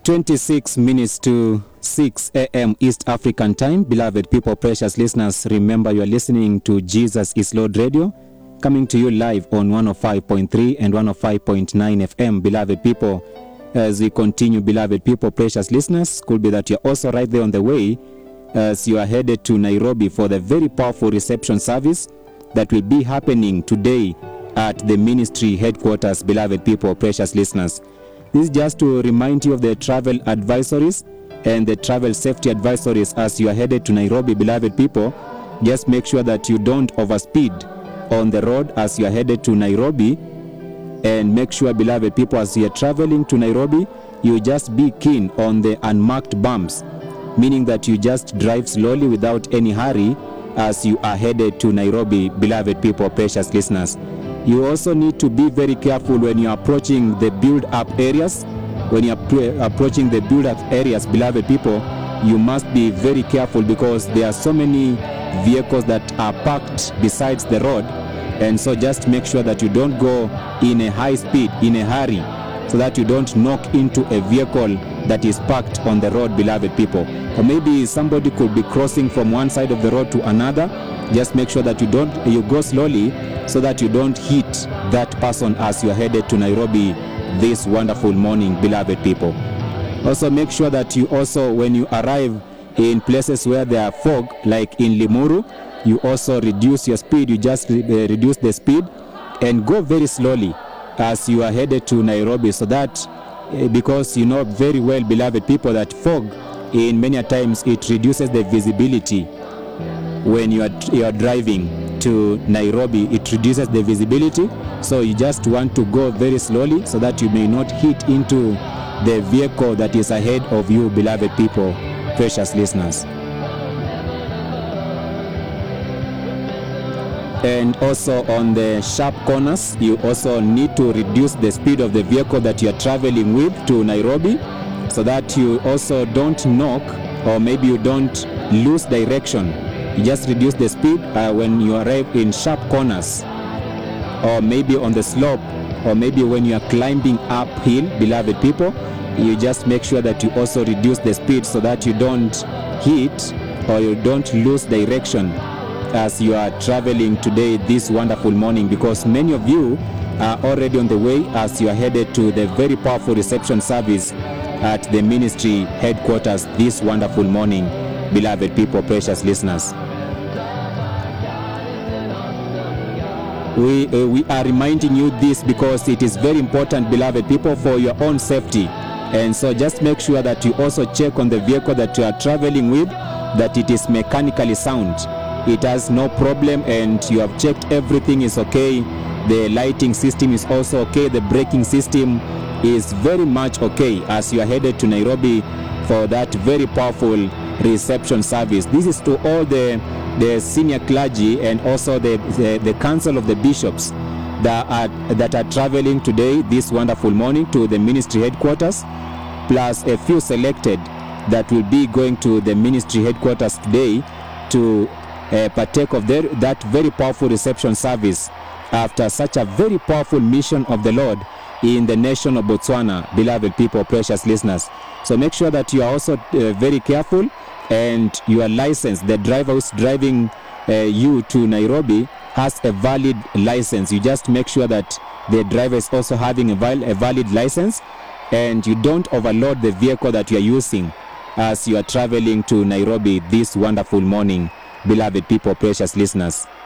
26 minutes to 6 a.m. East African time. Beloved people, precious listeners, remember you are listening to Jesus is Lord Radio, coming to you live on 105.3 and 105.9 FM. Beloved people, as we continue, beloved people, precious listeners, could be that you're also right there on the way as you are headed to Nairobi for the very powerful reception service that will be happening today at the ministry headquarters. Beloved people, precious listeners, this is just to remind you of the travel advisories and the travel safety advisories as you are headed to Nairobi. Beloved people, just make sure that you don't overspeed on the road as you are headed to Nairobi, and make sure, beloved people, as you are traveling to Nairobi, you just be keen on the unmarked bumps, meaning that you just drive slowly without any hurry as you are headed to Nairobi. Beloved people, precious listeners, you also need to be very careful when you are approaching the build-up areas. When you are approaching the build-up areas, beloved people, you must be very careful because there are so many vehicles that are parked besides the road, and so just make sure that you don't go in a high speed, in a hurry, so that you don't knock into a vehicle that is parked on the road, beloved people. Or maybe somebody could be crossing from one side of the road to another. Just make sure that you go slowly so that you don't hit that person as you are headed to Nairobi this wonderful morning, beloved people. Also make sure that you also, when you arrive in places where there are fog, like in Limuru, you also reduce your speed. You just reduce the speed and go very slowly as you are headed to Nairobi, so that because you know very well, beloved people, that fog in many times it reduces the visibility. When you are driving to Nairobi, it reduces the visibility, so you just want to go very slowly so that you may not hit into the vehicle that is ahead of you, beloved people, precious listeners. And also on the sharp corners, you also need to reduce the speed of the vehicle that you are traveling with to Nairobi, so that you also don't knock, or maybe you don't lose direction. You just reduce the speed when you arrive in sharp corners, or maybe on the slope, or maybe when you are climbing uphill, beloved people. You just make sure that you also reduce the speed so that you don't hit or you don't lose direction as you are traveling today this wonderful morning, because many of you are already on the way as you are headed to the very powerful reception service at the ministry headquarters this wonderful morning, beloved people, precious listeners. We are reminding you this because it is very important, beloved people, for your own safety. And so just make sure that you also check on the vehicle that you are traveling with, that it is mechanically sound. It has no problem, and you have checked everything is okay. The lighting system is also okay. The braking system is very much okay as you are headed to Nairobi for that very powerful reception service. This is to all the senior clergy and also the council of the bishops that are traveling today this wonderful morning to the ministry headquarters, plus a few selected that will be going to the ministry headquarters today to partake of that very powerful reception service after such a very powerful mission of the Lord in the nation of Botswana, beloved people, precious listeners. So make sure that you are also very careful, and your license, the driver who's driving you to Nairobi, has a valid license. You just make sure that the driver is also having a valid license, and you don't overload the vehicle that you are using as you are traveling to Nairobi this wonderful morning, beloved people, precious listeners.